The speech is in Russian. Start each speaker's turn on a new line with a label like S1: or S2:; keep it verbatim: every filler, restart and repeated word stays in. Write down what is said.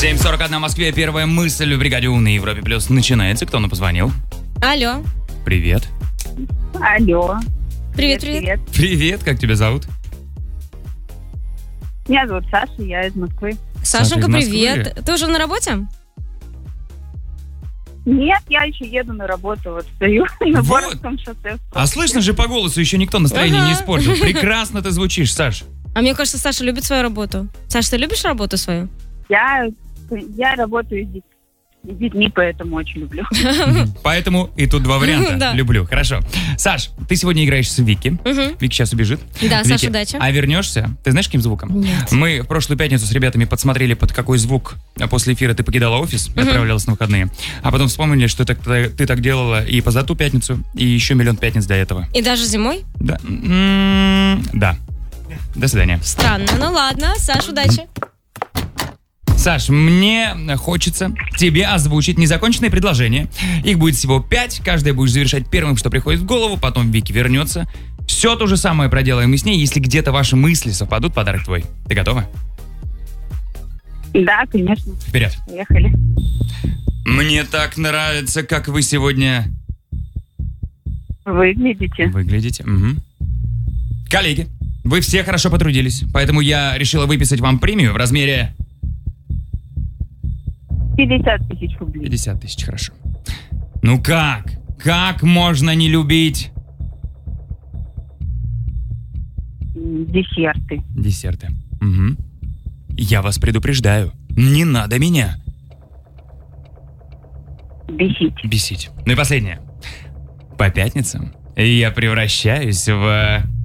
S1: семь сорок один в Москве. Первая мысль в бригаде У на Европе Плюс начинается. Кто нам позвонил?
S2: Алло.
S1: Привет.
S3: Алло.
S2: Привет, привет.
S3: Привет.
S1: Привет, как тебя зовут?
S3: Меня зовут Саша, я из Москвы.
S2: Сашенька,
S1: из Москвы.
S2: привет. Ты уже на работе?
S3: Нет, я еще еду на работу, вот стою на
S1: Вот.
S3: Боровском шоссе.
S1: А слышно же по голосу, еще никто настроение
S2: Ага.
S1: не испортил. Прекрасно ты звучишь, Саш.
S2: А мне кажется, Саша любит свою работу. Саша, ты любишь работу свою?
S3: Я, я работаю с детьми. С детьми, поэтому очень люблю.
S1: Поэтому и тут два варианта.
S2: Да.
S1: Люблю. Хорошо. Саш, ты сегодня играешь с Вики.
S2: Мгм.
S1: Вики сейчас убежит.
S2: Да,
S1: Вики,
S2: Саша, удачи.
S1: А вернешься? Ты знаешь, каким звуком?
S2: Нет.
S1: Мы в прошлую пятницу с ребятами подсмотрели, под какой звук после эфира ты покидала офис и отправлялась на выходные. А потом вспомнили, что так- ты так делала и позату пятницу, и еще миллион пятниц до этого.
S2: И даже зимой?
S1: Да. М, Да. До свидания.
S2: Странно. Ну ладно, Саш, удачи.
S1: Саш, мне хочется тебе озвучить незаконченные предложения. Их будет всего пять. Каждое будешь завершать первым, что приходит в голову. Потом Вики вернется. Все то же самое проделаем мы с ней. Если где-то ваши мысли совпадут, подарок твой. Ты готова?
S3: Да, конечно.
S1: Вперед.
S3: Поехали.
S1: Мне так нравится, как вы сегодня
S3: Выглядите.
S1: выглядите. Мгм. Коллеги, вы все хорошо потрудились. Поэтому я решила выписать вам премию в размере
S3: пятьдесят тысяч рублей.
S1: пятьдесят тысяч. Хорошо. Ну как? Как можно не любить
S3: М, Десерты.
S1: десерты? Мгм. Я вас предупреждаю, не надо меня
S3: Бесить.
S1: бесить. Ну и последнее. По пятницам я превращаюсь в...